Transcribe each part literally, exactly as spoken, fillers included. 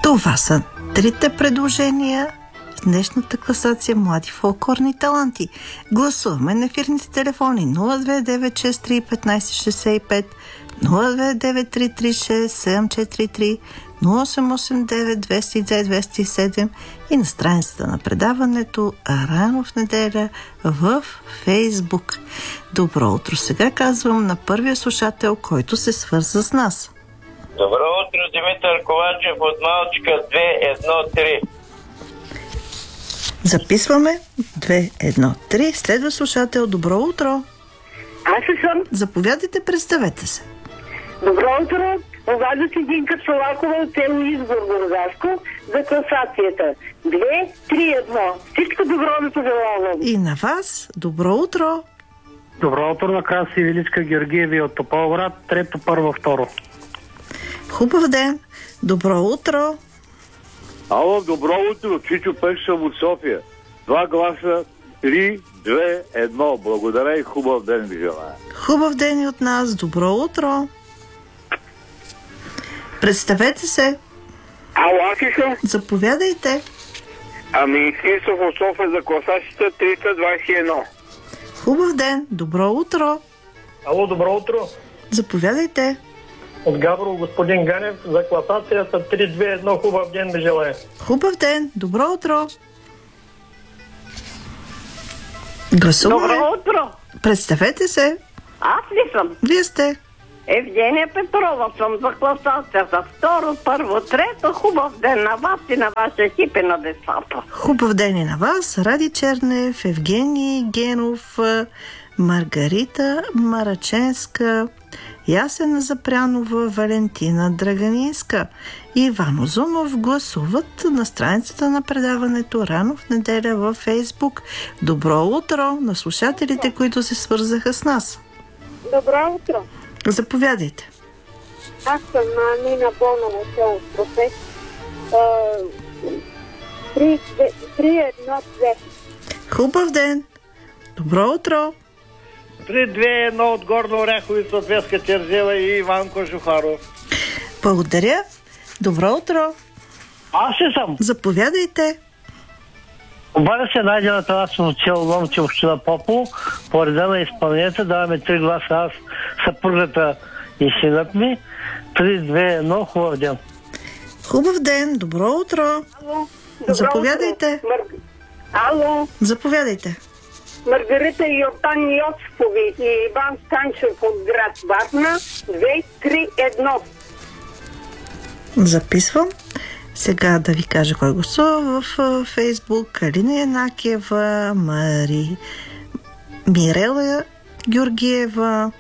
Това са трите предложения в днешната класация Млади фолклорни таланти. Гласуваме на ефирните телефони нула две девет шест три едно пет шест пет, нула две девет три три шест седем четири три, нула осем осем девет две нол две две зет седем и на страницата на предаването Рано в неделя в Фейсбук. Добро утро! Сега казвам на първия слушател, който се свърза с нас. Добро утро, Димитър Ковачев от Малчика две едно три. Записваме две едно три. Следва слушател. Добро утро. Аз съм. Заповядайте, представете се. Добро утро. Обажда се Динка Чолакова от село Избор, Бургаско, за класацията. две три едно. Всичко добро да пожелавам. И на вас. Добро утро. Добро утро на Краси Величка Георгиеви от Тополград. Трето, първо, второ. Хубав ден. Добро утро. Ало, добро утро. Чичо Пешев от София. Два гласа, три, две, едно. Благодаря и хубав ден ви желая. Хубав ден и от нас. Добро утро. Представете се. Ало, аз ли съм? Заповядайте. Ами, Христов от София за класацията триста двадесет и едно. Хубав ден. Добро утро. Ало, добро утро. Заповядайте. От Габрово господин Ганев за класацията три две едно. Хубав ден ви желая. Хубав ден. Добро утро. Гласуваме. Добро утро. Представете се. Аз ли съм? Вие сте. Евгения Петрова съм за класацията. Второ, първо, трето. Хубав ден на вас и на вашия екип и на децата. Хубав ден и на вас. Ради Чернев, Евгений Генов, Маргарита Мараченска, Ясена Запрянова, Валентина Драганинска и Иван Озунов гласуват на страницата на предаването Рано в неделя във Фейсбук. Добро утро на слушателите, които се свързаха с нас. Добро утро. Заповядайте. Аз съм Нина Бонова, село Профес. три едно две. Хубав ден. Добро утро. три две едно от Горна Оряховица, Веска Терзева и Иван Кожухаров. Благодаря. Добро утро. Аз ли съм? Заповядайте. Обадя се Найден Атанасов от село Ломче, община Попово. По реда на изпълнението даваме три гласа. Аз, съпругата и синът ми. три две едно. Хубав ден. Хубав ден. Добро утро. Ало. Добро Заповядайте. Утро. Мар... Ало. Заповядайте. Маргарита Йортан Йосифови и Иван Станчев от град Варна. две три едно. Записвам. Сега да ви кажа кой гласува в Фейсбук. Алина Янакиева, Мари, Мирела Георгиева,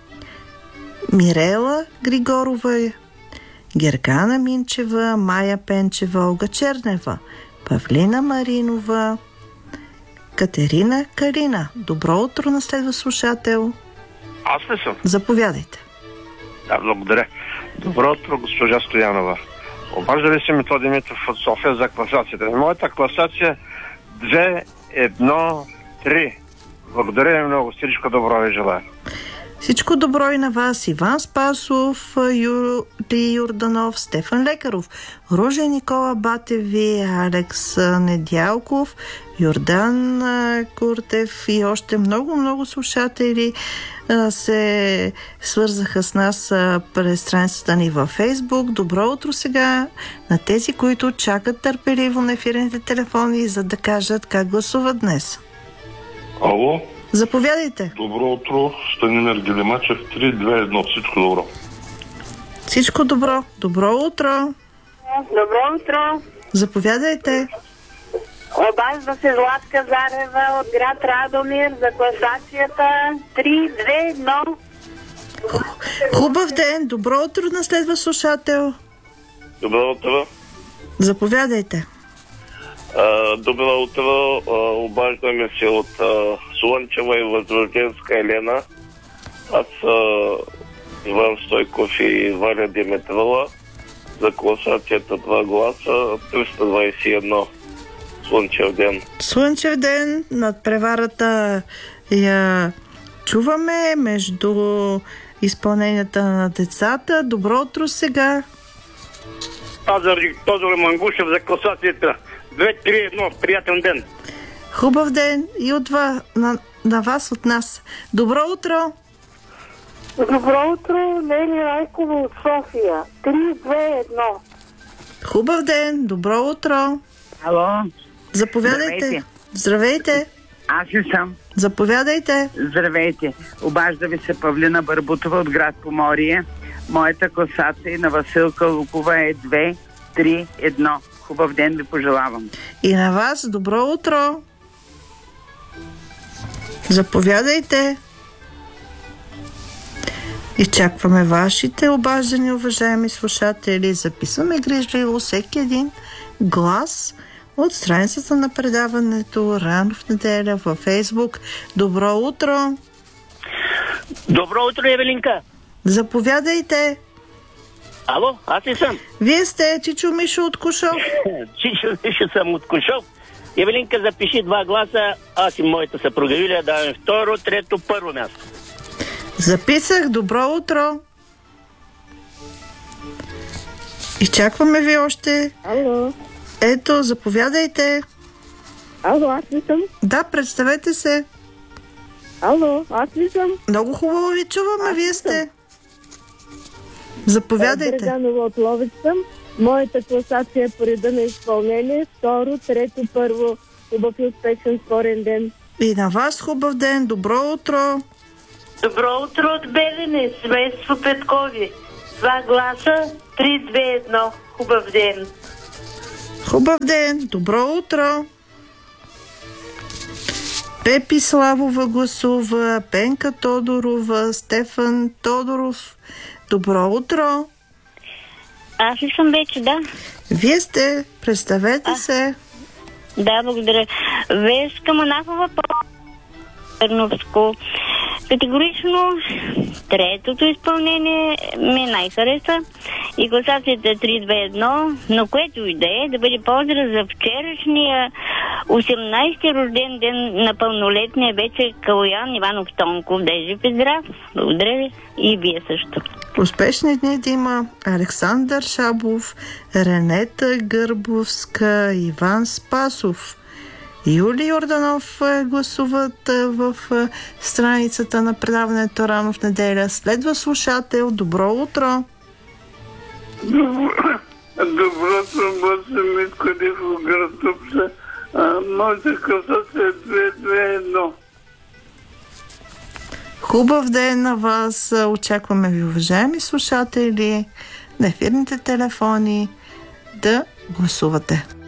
Мирела Григорова, Гергана Минчева, Майя Пенчева, Олга Чернева, Павлина Маринова, Катерина Калина. Добро утро на следва слушател. Аз ли съм? Заповядайте. Да, благодаря. Добро утро, госпожа Стоянова. Обаждали се Методи Димитров от София за класацията. Моята класация две едно три. Благодаря ви много. Всичко добро ви желая. Всичко добро и на вас. Иван Спасов, Юрий Юрданов, Стефан Лекаров, Ружа Никола Батеви, Алекс Недялков, Йордан Куртев и още много-много слушатели се свързаха с нас през страницата ни във Фейсбук. Добро утро сега на тези, които чакат търпеливо на ефирните телефони, за да кажат как гласуват днес. Ало? Заповядайте. Добро утро, Станимир Гелимачев, три две едно. Всичко добро. Всичко добро. Добро утро. Добро утро. Заповядайте. Обажда се Златка Зарева от град Радомир за класацията три две едно. Хубав ден. Добро утро на следва слушател. Добро утро. Заповядайте. А, добро утро. А, обаждаме се от а, Слънчева и Възрожденска Елена. Аз а, Иван Стойков и Валя Димитрова за класацията два гласа, триста двадесет и едно. Слънчев ден. Слънчев ден. Над преварата я чуваме между изпълненията на децата. Добро утро сега. Пазарджик, Тодор Мангушев за класацията. две три едно. Приятен ден. Хубав ден и от вас, на, на вас от нас. Добро утро! Добро утро, Нели Райкова от София. три две едно. Хубав ден! Добро утро! Ало. Заповядайте. Здравейте. Здравейте. Аз ли съм? Заповядайте. Здравейте. Обажда ви се Павлина Барбутова от град Поморие. Моята класация на Василка Лукова е две три едно. Хубав ден ви пожелавам. И на вас добро утро! Заповядайте. Изчакваме вашите обаждания, уважаеми слушатели. Записваме грижливо всеки един глас от страницата на предаването Рано в неделя във Фейсбук. Добро утро! Добро утро, Евелинка. Заповядайте. Ало, аз ли съм? Вие сте Чичо Мишо от Кушов. Чичо Мишо съм от Кушов. Евелинка, запиши два гласа. Аз и моята съпруга Юлия даваме второ, трето, първо място. Записах. Добро утро. Изчакваме ви още. Ало. Ето, заповядайте. Ало, аз ли съм? Да, представете се. Ало, аз ли съм? Много хубаво ви чуваме, аз вие сте. Заповядайте. Драганова от Ловеч съм. Моята класация е по реда на изпълнение. Второ, трето, първо. Хубав и успешен спорен ден. И на вас хубав ден. Добро утро. Добро утро от Белене. Семейство Петкови. Два гласа. три две едно. Хубав ден. Хубав ден. Добро утро. Пепи Славова гласува, Пенка Тодорова, Стефан Тодоров. Добро утро. Аз ли съм вече, да? Вие сте. Представете а, се. Да, благодаря. Веска Манахова, Търновско. Категорично третото изпълнение ми най-хареса и класацията е три две едно, но което и да е, да бъде поздрав за вчерашния осемнайсети рожден ден на пълнолетния вече Калоян Иванов Тонков. Да е жив и здрав. Благодаря ви и вие също. Успешни дни да има Александър Шабов, Ренета Гърбовска, Иван Спасов. Юли Йорданов гласуват в страницата на предаването Рано в неделя. Следва слушател. Добро утро! Добро утро, съм Митко Дихов, град Тупча. Моята класация е две две едно. Хубав ден на вас. Очакваме ви, уважаеми слушатели, на ефирните телефони да гласувате.